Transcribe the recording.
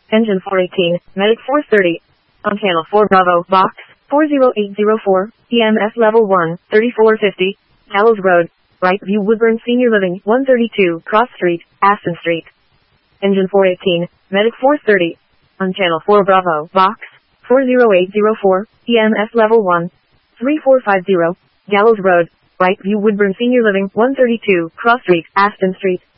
Engine 418, Medic 430. On Channel 4 Bravo, Box 40804, EMS Level 1, 3450, Gallows Road, Brightview Woodburn Senior Living, 132, Cross Street, Aston Street. Engine 418, Medic 430. On Channel 4 Bravo, Box 40804, EMS Level 1, 3450, Gallows Road, Brightview Woodburn Senior Living, 132, Cross Street, Aston Street.